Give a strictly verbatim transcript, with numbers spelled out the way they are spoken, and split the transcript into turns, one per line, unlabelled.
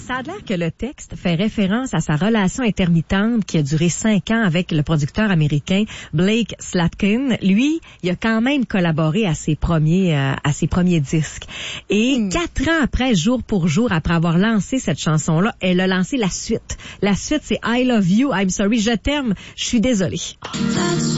ça a l'air que le texte fait référence à sa relation intermittente qui a duré cinq ans avec le producteur américain Blake Slatkin. Lui, il a quand même collaboré à ses premiers, euh, à ses premiers disques. Et mm. quatre ans après, jour pour jour, après avoir lancé cette chanson-là, elle a lancé la suite. La suite, c'est I Love You, I'm Sorry, je t'aime, je suis désolée.